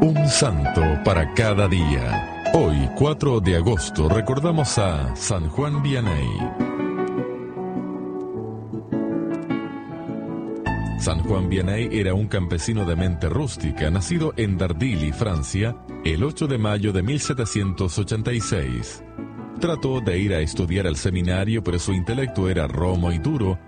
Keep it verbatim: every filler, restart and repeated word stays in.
Un santo para cada día. Hoy, cuatro de agosto, recordamos a San Juan Vianney. San Juan Vianney era un campesino de mente rústica, nacido en Dardilly, Francia, el ocho de mayo de mil setecientos ochenta y seis. Trató de ir a estudiar al seminario, pero su intelecto era romo y duro,